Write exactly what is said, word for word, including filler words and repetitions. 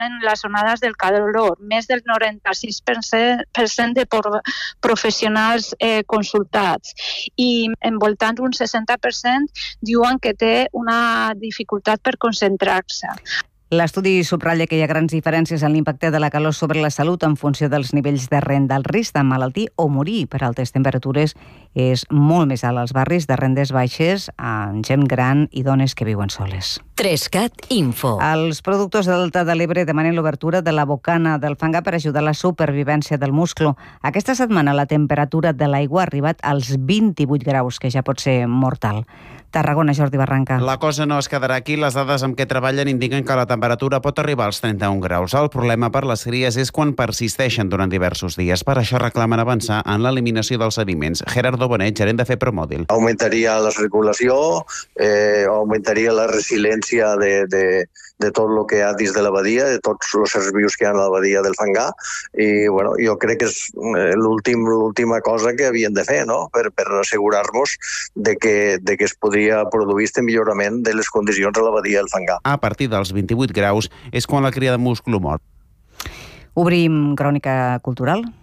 en les onades del calor. Més del noranta-sis per cent de professionals eh, consultats i envoltant un seixanta per cent diuen que té una dificultat per concentrar-se. L'estudi subratlla que hi ha grans diferències en l'impacte de la calor sobre la salut en funció dels nivells de renda. El risc d'emmalaltir o morir per altes temperatures és molt més alt als barris de rendes baixes, en gent gran i dones que viuen soles. Trescat Info. Els productors de Delta de l'Ebre demanen l'obertura de la bocana del fangar per ajudar a la supervivència del musclo. Aquesta setmana la temperatura de l'aigua ha arribat als vint-i-vuit graus, que ja pot ser mortal. Tarragona, Jordi Barranca. La cosa no es quedarà aquí. Les dades amb què treballen indiquen que la temperatura pot arribar als trenta-un graus. El problema per les cries és quan persisteixen durant diversos dies. Per això reclamen avançar en l'eliminació dels sediments. Gerardo Bonet, gerent de FEPROMODIL. Augmentaria la circulació, eh, augmentaria la resiliència de, de, de tot el que hi ha dins de l'abadia, de tots els éssers vius que hi ha a l'abadia del fangar, i bueno, jo crec que és l'últim, l'última cosa que havien de fer, no? per, per assegurar-nos de que, de que es podria produir este millorament de les condicions a l'abadia del fangar. A partir dels vint-i-vuit graus és quan la cria de musclo mor. Obrim crònica cultural.